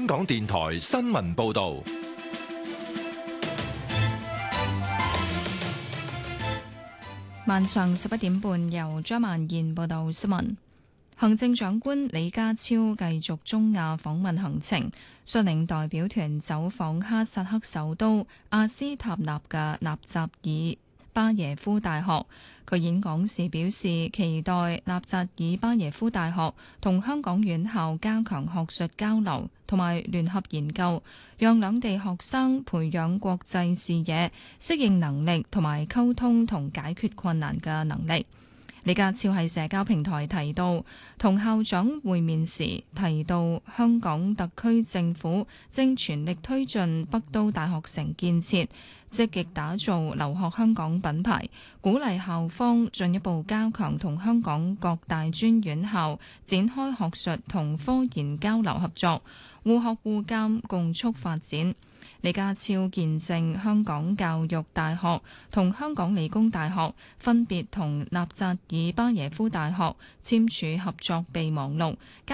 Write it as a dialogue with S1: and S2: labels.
S1: 香港電台新聞報道。
S2: 晚上11點半，由張曼燕報道新聞。行政長官李家超繼續中亞訪問行程，率領代表團走訪哈薩克首都阿斯塔納嘅納扎爾巴耶夫大學。佢演講時表示，期待納扎爾巴耶夫大學同香港院校加強學術交流同埋聯合研究，讓兩地學生培養國際視野、適應能力同埋溝通同解決困難嘅能力。李家超喺社交平台提到，同校長會面時提到，香港特區政府正全力推進北都大學城建設，積極打造留學香港品牌，鼓勵校方進一步加強同香港各大專院校展開學術同科研交流合作，互學互鑑，共促發展。李家超見證香港教育大學同香港理工大學分別同納扎爾巴耶夫大學簽署合作備忘錄，